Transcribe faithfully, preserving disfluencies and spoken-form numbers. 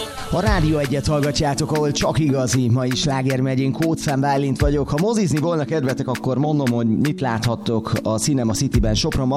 A Rádió Egyet hallgatjátok, ahol csak igazi, ma is slágermegyén, Kódszám Bálint vagyok. Ha mozizni volna kedvetek, akkor mondom, hogy mit láthattok a Cinema Cityben Sopronban.